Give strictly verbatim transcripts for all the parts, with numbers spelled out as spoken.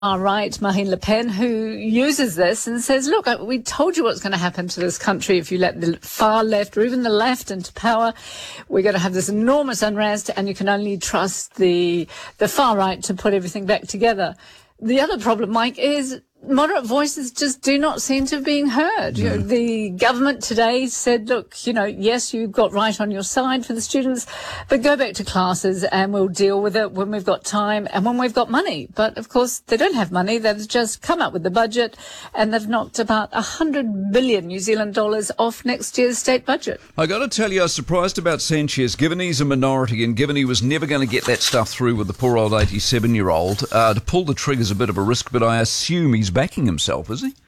far right, Marine Le Pen, who uses this and says, look, we told you what's going to happen to this country if you let the far left or even the left into power. We're going to have this enormous unrest, and you can only trust the the far right to put everything back together. The other problem, Mike, is moderate voices just do not seem to have been heard. You know, the government today said, look, you know, yes, you've got right on your side for the students, but go back to classes and we'll deal with it when we've got time and when we've got money. But, of course, they don't have money. They've just come up with the budget and they've knocked about one hundred billion New Zealand dollars off next year's state budget. I got to tell you, I was surprised about Sanchez, given he's a minority and given he was never going to get that stuff through with the poor old eighty-seven-year-old. Uh, to pull the trigger's a bit of a risk, but I assume he's backing himself, is he?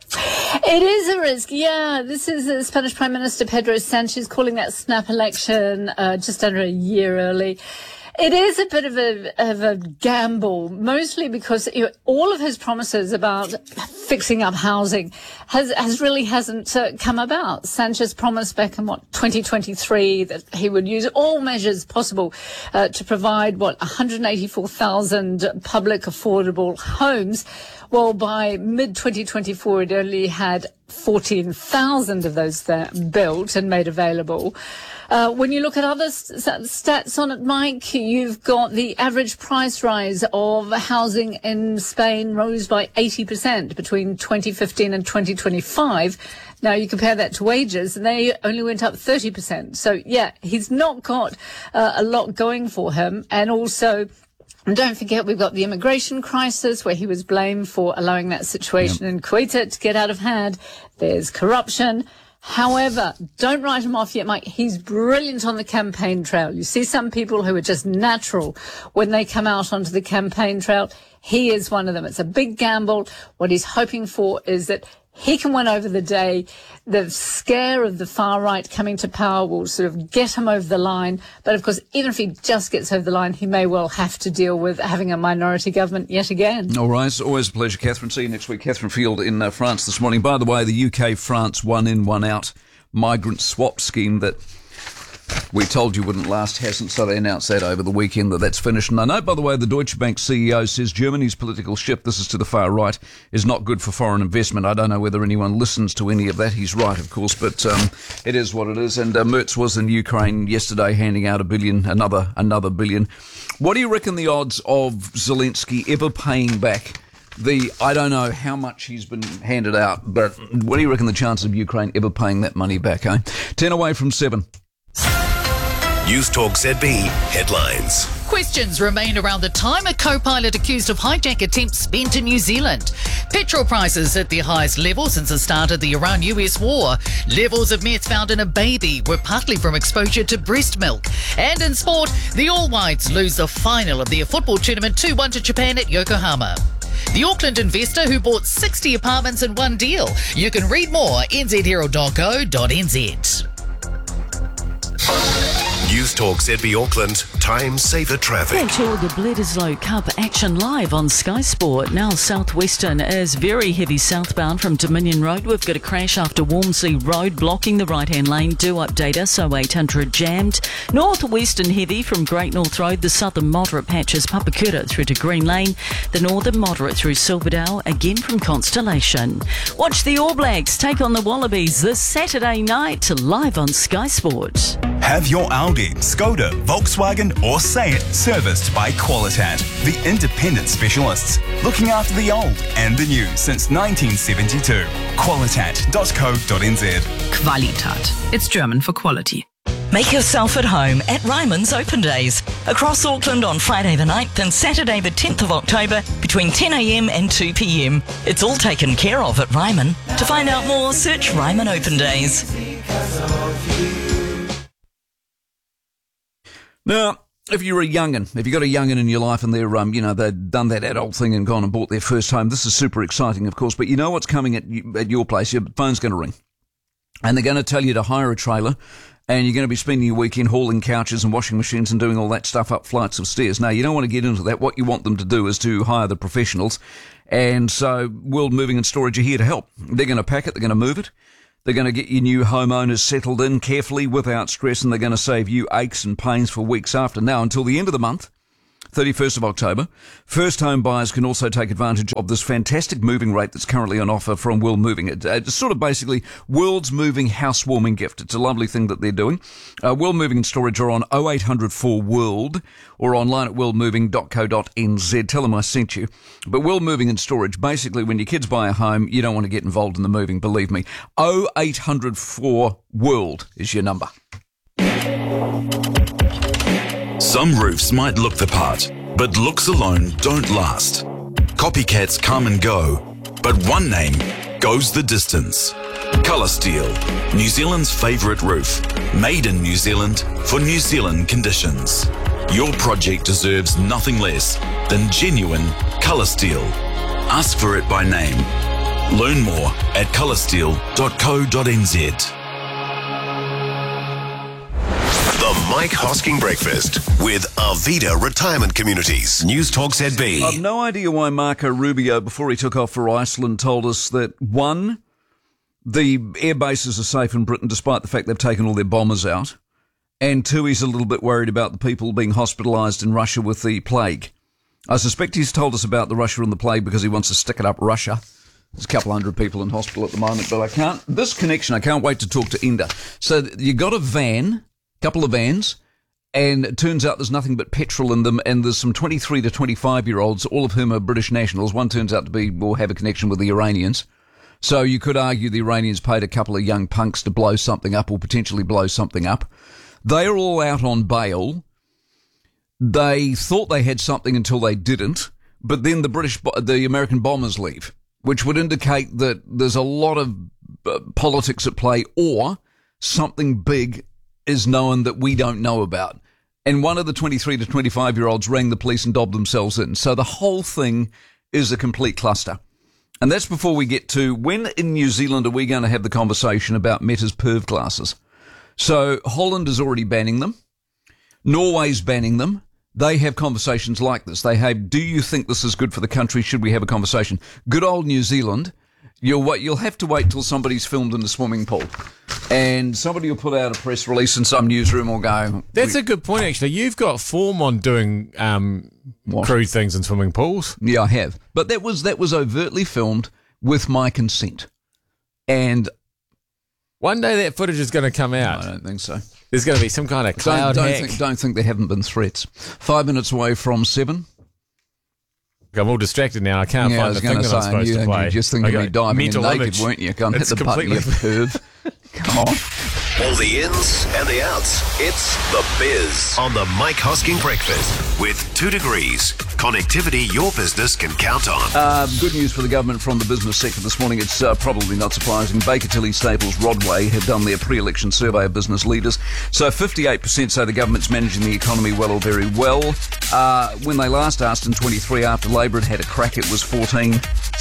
It is a risk, yeah. This is the Spanish Prime Minister Pedro Sanchez calling that snap election uh, just under a year early. It is a bit of a, of a gamble, mostly because you know, all of his promises about fixing up housing has, has really hasn't uh, come about. Sanchez promised back in, what, twenty twenty-three that he would use all measures possible uh, to provide, what, one hundred eighty-four thousand public affordable homes. Well, by mid twenty twenty-four, it only had fourteen thousand of those there built and made available. Uh, when you look at other st- stats on it, Mike, you've got the average price rise of housing in Spain rose by eighty percent between twenty fifteen and twenty twenty-five. Now, you compare that to wages, and they only went up thirty percent. So, yeah, he's not got uh, a lot going for him. And also, and don't forget, we've got the immigration crisis where he was blamed for allowing that situation yep. in Kuwait to get out of hand. There's corruption. However, don't write him off yet, Mike. He's brilliant on the campaign trail. You see some people who are just natural when they come out onto the campaign trail. He is one of them. It's a big gamble. What he's hoping for is that he can win over the day. The scare of the far right coming to power will sort of get him over the line. But, of course, even if he just gets over the line, he may well have to deal with having a minority government yet again. All right. Always a pleasure, Catherine. See you next week. Catherine Field in uh, France this morning. By the way, the U K-France one-in, one-out migrant swap scheme that we told you wouldn't last hasn't, so they announced that over the weekend that that's finished. And I know, by the way, the Deutsche Bank C E O says Germany's political shift, this is to the far right, is not good for foreign investment. I don't know whether anyone listens to any of that. He's right, of course, but um, it is what it is. And uh, Merz was in Ukraine yesterday handing out a billion, another another billion. What do you reckon the odds of Zelensky ever paying back the, I don't know how much he's been handed out, but what do you reckon the chances of Ukraine ever paying that money back, eh? Ten away from seven. News Talk Z B headlines. Questions remain around the time a co-pilot accused of hijack attempt spent in New Zealand. Petrol prices at their highest level since the start of the Iran-U S war. Levels of meth found in a baby were partly from exposure to breast milk. And in sport, the All Whites lose the final of their football tournament two one to Japan at Yokohama. The Auckland investor who bought sixty apartments in one deal. You can read more at n z herald dot co dot n z. News Talk Z B Auckland, time saver traffic. Back to all the Bledisloe Cup action live on Sky Sport. Now Southwestern is very heavy southbound from Dominion Road. We've got a crash after Walmsley Road blocking the right-hand lane. Do update us, oh eight hundred jammed. Northwestern heavy from Great North Road. The southern moderate patches Papakura through to Green Lane. The northern moderate through Silverdale, again from Constellation. Watch the All Blacks take on the Wallabies this Saturday night live on Sky Sport. Have your Audi, Skoda, Volkswagen or Seat serviced by Qualitat, the independent specialists, looking after the old and the new since nineteen seventy-two. Qualitat dot co dot n z. Qualitat. It's German for quality. Make yourself at home at Ryman's Open Days. Across Auckland on Friday the ninth and Saturday the tenth of October between ten a m and two p m. It's all taken care of at Ryman. To find out more, search Ryman Open Days. Now, if you're a young'un, if you've got a young'un in your life and they're, um, you know, they've done that adult thing and gone and bought their first home, this is super exciting, of course, but you know what's coming at, you, at your place? Your phone's going to ring. And they're going to tell you to hire a trailer and you're going to be spending your weekend hauling couches and washing machines and doing all that stuff up flights of stairs. Now, you don't want to get into that. What you want them to do is to hire the professionals. And so World Moving and Storage are here to help. They're going to pack it. They're going to move it. They're going to get your new homeowners settled in carefully without stress, and they're going to save you aches and pains for weeks after. Now, until the end of the month, thirty-first of October. First home buyers can also take advantage of this fantastic moving rate that's currently on offer from World Moving. It, it's sort of basically World's Moving housewarming gift. It's a lovely thing that they're doing. Uh, World Moving and Storage are on oh eight hundred four world or online at world moving dot co dot n z. Tell them I sent you. But World Moving and Storage, basically when your kids buy a home, you don't want to get involved in the moving, believe me. oh eight hundred four world is your number. Some roofs might look the part, but looks alone don't last. Copycats come and go, but one name goes the distance. Colour Steel, New Zealand's favourite roof, made in New Zealand for New Zealand conditions. Your project deserves nothing less than genuine Colour Steel. Ask for it by name. Learn more at colour steel dot co dot n z. The Mike Hosking Breakfast with Arvida Retirement Communities. News Talk Z B. I've no idea why Marco Rubio, before he took off for Iceland, told us that, one, the air bases are safe in Britain despite the fact they've taken all their bombers out, and two, he's a little bit worried about the people being hospitalised in Russia with the plague. I suspect he's told us about the Russia and the plague because he wants to stick it up Russia. There's a couple hundred people in hospital at the moment, but I can't... This connection, I can't wait to talk to Enda. So you got a van... couple of vans, and it turns out there's nothing but petrol in them, and there's some twenty-three to twenty-five year olds, all of whom are British nationals. One turns out to be, will have a connection with the Iranians. So you could argue the Iranians paid a couple of young punks to blow something up, or potentially blow something up. They are all out on bail. They thought they had something until they didn't, but then the British, the American bombers leave, which would indicate that there's a lot of uh, politics at play, or something big is known that we don't know about. And one of the twenty-three to twenty-five year olds rang the police and dobbed themselves in. So the whole thing is a complete cluster. And that's before we get to when in New Zealand are we going to have the conversation about Meta's perv glasses. So Holland is already banning them. Norway's banning them. They have conversations like this. They have, do you think this is good for the country? Should we have a conversation? Good old New Zealand. You'll, you'll have to wait till somebody's filmed in the swimming pool. And somebody will put out a press release in some newsroom or go... That's a good point, actually. You've got form on doing um, crude things in swimming pools. Yeah, I have. But that was that was overtly filmed with my consent. And... one day that footage is going to come out. No, I don't think so. There's going to be some kind of cloud don't, don't hack. Think, don't think there haven't been threats. Five minutes away from seven. I'm all distracted now. I can't yeah, find I was the thing that say, I'm supposed you, to play. You just think of me diving in naked, image. weren't you? Go and hit It's the button, you perv. Come on. All the ins and the outs. It's The Biz on the Mike Hosking Breakfast with Two Degrees. Connectivity your business can count on. Uh, good news for the government from the business sector this morning. It's uh, probably not surprising. Baker Tilly, Staples, Rodway have done their pre-election survey of business leaders. So fifty-eight percent say the government's managing the economy well or very well. Uh, when they last asked in twenty-three after Labor had had a crack, it was fourteen.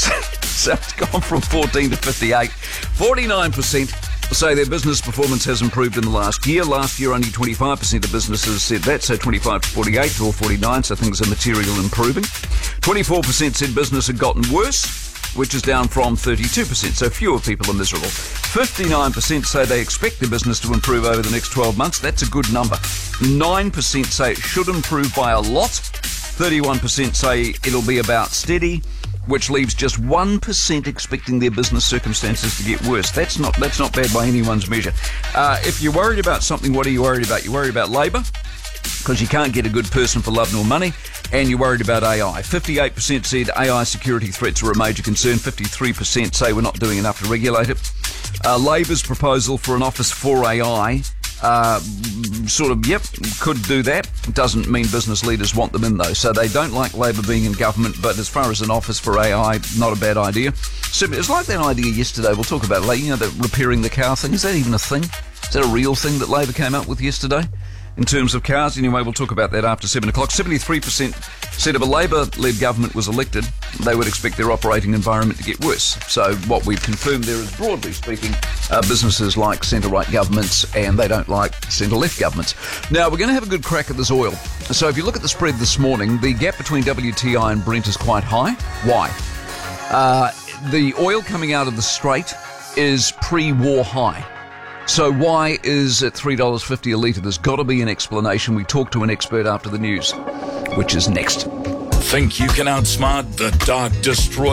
So it's gone from fourteen to fifty-eight. forty-nine percent say their business performance has improved in the last year. Last year, only twenty-five percent of businesses said that, so twenty-five to forty-eight or forty-nine, so things are material improving. twenty-four percent said business had gotten worse, which is down from thirty-two percent, so fewer people are miserable. fifty-nine percent say they expect their business to improve over the next twelve months. That's a good number. nine percent say it should improve by a lot. thirty-one percent say it'll be about steady, which leaves just one percent expecting their business circumstances to get worse. That's not that's not bad by anyone's measure. Uh, if you're worried about something, what are you worried about? You're worried about Labor, because you can't get a good person for love nor money, and you're worried about A I. fifty-eight percent said A I security threats are a major concern. fifty-three percent say we're not doing enough to regulate it. Uh, Labor's proposal for an office for A I, uh, sort of, yep, could do that. Doesn't mean business leaders want them in, though. So they don't like Labor being in government, but as far as an office for A I, not a bad idea. So it's like that idea yesterday. We'll talk about it later. You know, the repairing the car thing. Is that even a thing? Is that a real thing that Labor came up with yesterday? In terms of cars, anyway, we'll talk about that after seven o'clock. seventy-three percent said if a Labor-led government was elected, they would expect their operating environment to get worse. So what we've confirmed there is, broadly speaking, uh, businesses like centre-right governments, and they don't like centre-left governments. Now, we're going to have a good crack at this oil. So if you look at the spread this morning, the gap between W T I and Brent is quite high. Why? Uh, the oil coming out of the Strait is pre-war high. So why is it three dollars fifty a litre? There's got to be an explanation. We talked to an expert after the news. which is next. Think you can outsmart the Dark Destroyer?